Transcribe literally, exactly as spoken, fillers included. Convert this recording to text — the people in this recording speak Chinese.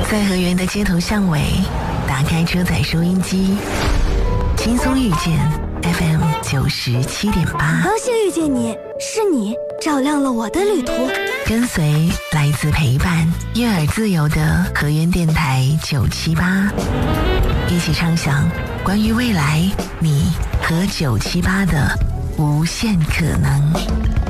在河源的街头巷尾，打开车载收音机，轻松遇见 F M 九十七点八。 高兴遇见你，是你照亮了我的旅途。 跟随来自陪伴、悦耳自由的河源电台九七八，一起畅想关于未来你和九七八的无限可能。